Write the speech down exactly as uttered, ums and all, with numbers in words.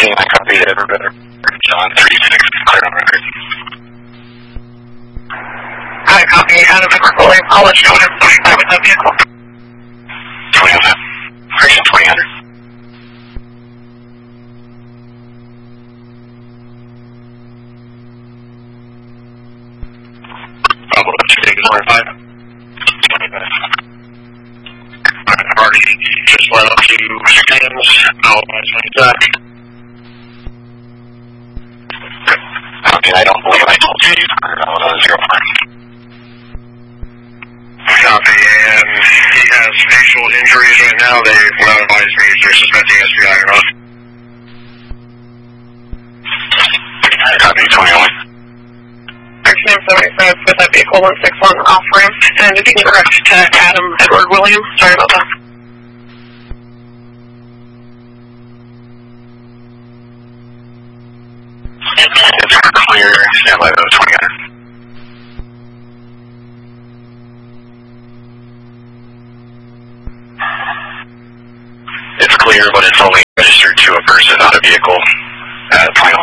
I copy it ever better. John three six, clear on record. I copy Adam Edward William. I'll let you know when I'm twenty-five with that vehicle. twenty on that. Correction twenty hundred. Bravo two eight four five. I've already just led up to Sam's. I'll advise my Zach. Okay, I don't believe I told you. Uh, zero five. Copy, and he has facial injuries right now. They've not advised me if they're suspecting S P I or not. Copy, twenty-one. Action seventy-five with that vehicle one six one off ramp. And if you can correct to Adam Edward William. Sorry about that. It's clear. Stand by though, twenty hundred. It's clear, but it's only registered to a person, not a vehicle. Uh, final.